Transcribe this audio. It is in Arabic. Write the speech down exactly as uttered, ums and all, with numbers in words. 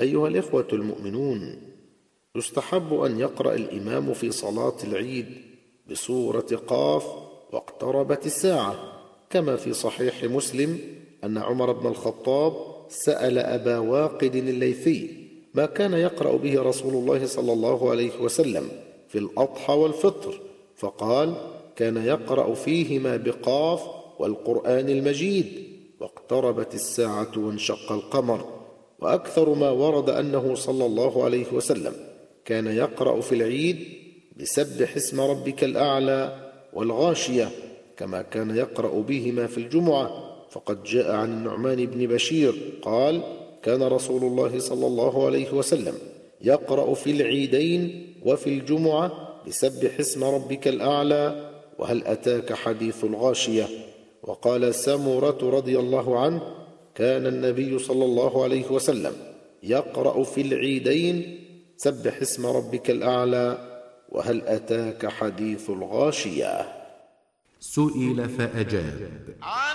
أيها الإخوة المؤمنون، يستحب أن يقرأ الإمام في صلاة العيد بسورة قاف واقتربت الساعة، كما في صحيح مسلم أن عمر بن الخطاب سأل أبا واقد الليثي ما كان يقرأ به رسول الله صلى الله عليه وسلم في الأضحى والفطر، فقال: كان يقرأ فيهما بقاف والقرآن المجيد واقتربت الساعة وانشق القمر. وأكثر ما ورد أنه صلى الله عليه وسلم كان يقرأ في العيد بسبح اسم ربك الأعلى والغاشية، كما كان يقرأ بهما في الجمعة، فقد جاء عن النعمان بن بشير قال: كان رسول الله صلى الله عليه وسلم يقرأ في العيدين وفي الجمعة بسبح اسم ربك الأعلى وهل أتاك حديث الغاشية. وقال سمرة رضي الله عنه: كان النبي صلى الله عليه وسلم يقرأ في العيدين سبح اسم ربك الأعلى وهل أتاك حديث الغاشية. سئل فأجاب: